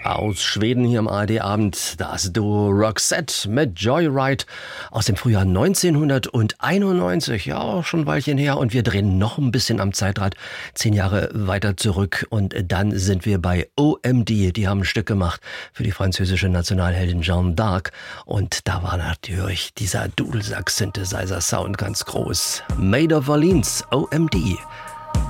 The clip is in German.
Aus Schweden hier im ARD-Abend das Duo Roxette mit Joyride aus dem Frühjahr 1991. Ja, auch schon ein Weilchen her. Und wir drehen noch ein bisschen am Zeitrad 10 Jahre weiter zurück. Und dann sind wir bei OMD. Die haben ein Stück gemacht für die französische Nationalheldin Jeanne d'Arc. Und da war natürlich dieser Dudelsack-Synthesizer-Sound ganz groß. Made of Orleans, OMD.